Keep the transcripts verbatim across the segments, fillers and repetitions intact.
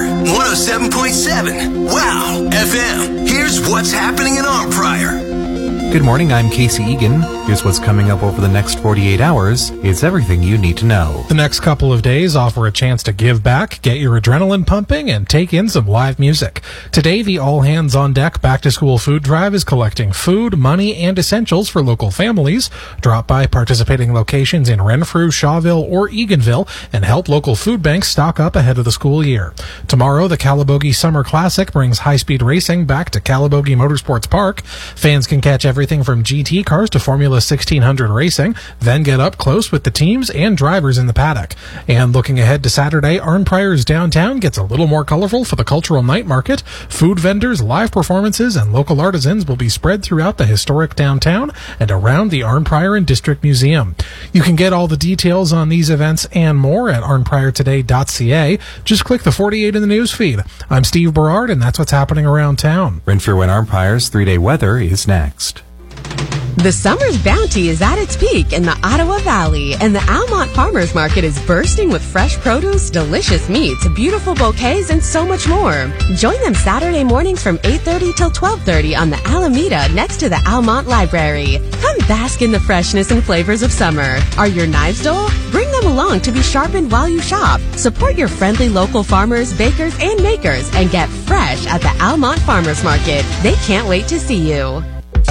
one oh seven point seven. Wow, F M. Here's what's happening in Arnprior. Good morning, I'm Casey Egan. Here's what's coming up over the next forty-eight hours. It's everything you need to know. The next couple of days offer a chance to give back, get your adrenaline pumping, and take in some live music. Today, the All Hands on Deck Back to School Food Drive is collecting food, money, and essentials for local families. Drop by participating locations in Renfrew, Shawville, or Eganville and help local food banks stock up ahead of the school year. Tomorrow, the Calabogie Summer Classic brings high-speed racing back to Calabogie Motorsports Park. Fans can catch everything from G T cars to Formula sixteen hundred racing, then get up close with the teams and drivers in the paddock. And looking ahead to Saturday, Arnprior's downtown gets a little more colorful for the cultural night market. Food vendors, live performances, and local artisans will be spread throughout the historic downtown and around the Arnprior and District Museum. You can get all the details on these events and more at arnprior today dot c a. Just click the forty-eight in the news feed. I'm Steve Berard, and that's what's happening around town. Renfrew and Arnprior's three-day weather is next. The summer's bounty is at its peak in the Ottawa Valley, and the Almont Farmers Market is bursting with fresh produce, delicious meats, beautiful bouquets, and so much more. Join them Saturday mornings from eight thirty till twelve thirty on the Alameda next to the Almont Library. Come bask in the freshness and flavors of summer. Are your knives dull? Bring them along to be sharpened while you shop. Support your friendly local farmers, bakers, and makers, and get fresh at the Almont Farmers Market. They can't wait to see you.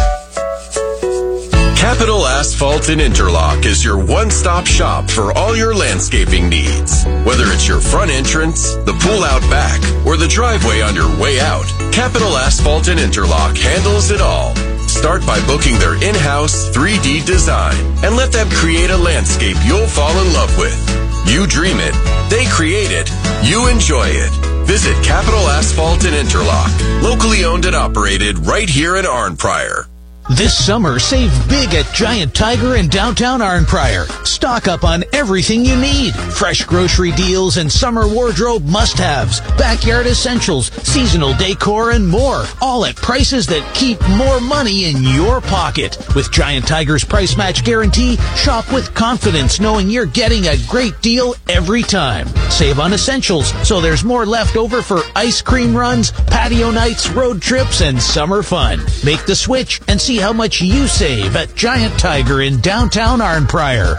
Capital Asphalt and Interlock is your one-stop shop for all your landscaping needs. Whether it's your front entrance, the pool out back, or the driveway on your way out, Capital Asphalt and Interlock handles it all. Start by booking their in-house three D design and let them create a landscape you'll fall in love with. You dream it, they create it, you enjoy it. Visit Capital Asphalt and Interlock, locally owned and operated right here in Arnprior. This summer, save big at Giant Tiger in downtown Arnprior. Stock up on everything you need. Fresh grocery deals and summer wardrobe must-haves, backyard essentials, seasonal decor, and more. All at prices that keep more money in your pocket. With Giant Tiger's price match guarantee, shop with confidence knowing you're getting a great deal every time. Save on essentials so there's more left over for ice cream runs, patio nights, road trips, and summer fun. Make the switch and see how much you save at Giant Tiger in downtown Arnprior.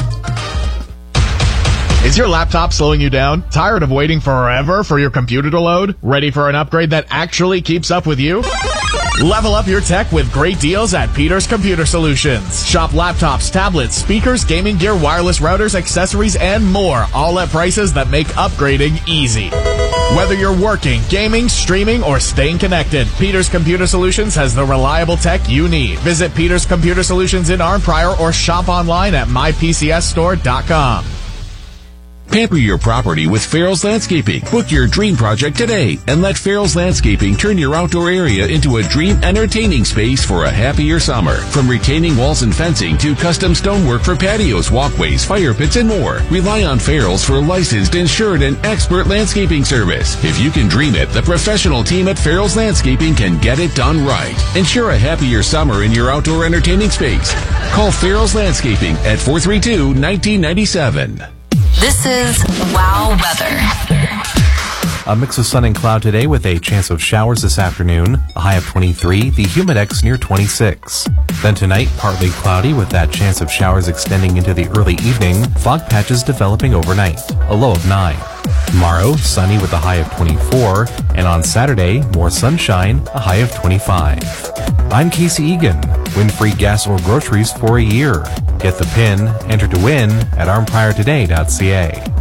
Is your laptop slowing you down? Tired of waiting forever for your computer to load? Ready for an upgrade that actually keeps up with you? Level up your tech with great deals at Peters Computer Solutions. Shop laptops, tablets, speakers, gaming gear, wireless routers, accessories, and more, all at prices that make upgrading easy. Whether you're working, gaming, streaming, or staying connected, Peters Computer Solutions has the reliable tech you need. Visit Peters Computer Solutions in Arnprior or shop online at my p c s store dot com. Pamper your property with Farrell's Landscaping. Book your dream project today and let Farrell's Landscaping turn your outdoor area into a dream entertaining space for a happier summer. From retaining walls and fencing to custom stonework for patios, walkways, fire pits, and more. Rely on Farrell's for licensed, insured, and expert landscaping service. If you can dream it, the professional team at Farrell's Landscaping can get it done right. Ensure a happier summer in your outdoor entertaining space. Call Farrell's Landscaping at four three two, one nine nine seven. This is Wow Weather. A mix of sun and cloud today with a chance of showers this afternoon. A high of twenty-three, the humidex near twenty-six. Then tonight, partly cloudy with that chance of showers extending into the early evening. Fog patches developing overnight. A low of nine. Tomorrow, sunny with a high of twenty-four. And on Saturday, more sunshine, a high of twenty-five. I'm Casey Egan. Win free gas or groceries for a year. Get the pin, enter to win at arnprior today dot c a.